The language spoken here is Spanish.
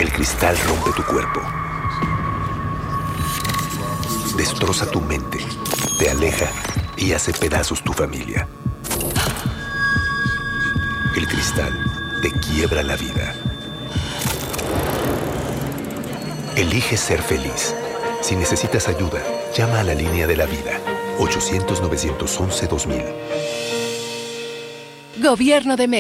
El cristal rompe tu cuerpo. Destroza tu mente, te aleja y hace pedazos tu familia. El cristal te quiebra la vida. Elige ser feliz. Si necesitas ayuda, llama a la línea de la vida. 800-911-2000. Gobierno de México.